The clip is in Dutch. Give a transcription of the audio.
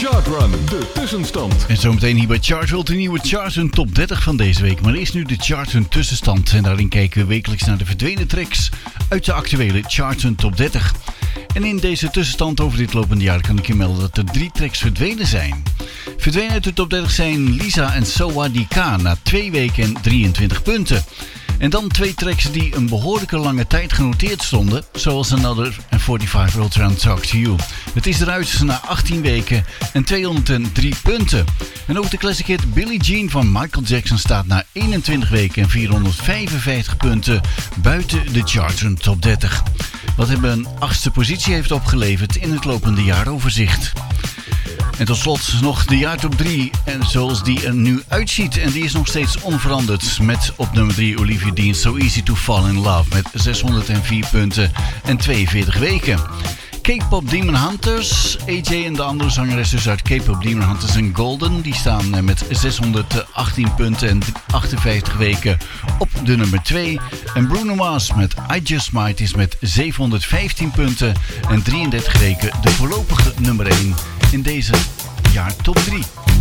Chartrun, de tussenstand. En zometeen hier bij Chartworld de nieuwe Chartrun Top 30 van deze week. Maar eerst nu de Chartrun tussenstand. En daarin kijken we wekelijks naar de verdwenen tracks uit de actuele Chartrun Top 30. En in deze tussenstand over dit lopende jaar kan ik je melden dat er 3 tracks verdwenen zijn. Verdwenen uit de top 30 zijn Lisa en Sawadika na 2 weken en 23 punten. En dan 2 tracks die een behoorlijke lange tijd genoteerd stonden, zoals Another en 45 Ultra Talk to You. Het is eruit na 18 weken en 203 punten. En ook de classic hit Billie Jean van Michael Jackson staat na 21 weken en 455 punten buiten de Chartrun Top 30. Wat hem een 8e positie heeft opgeleverd in het lopende jaaroverzicht. En tot slot nog de jaartop 3 en zoals die er nu uitziet. En die is nog steeds onveranderd. Met op nummer 3 Olivia Dean So Easy To Fall In Love met 604 punten en 42 weken. K-Pop Demon Hunters, AJ en de andere zangeres uit K-Pop Demon Hunters en Golden. Die staan met 618 punten en 58 weken op de nummer 2. En Bruno Mars met I Just Might is met 715 punten en 33 weken de voorlopige nummer 1 in deze jaar top 3.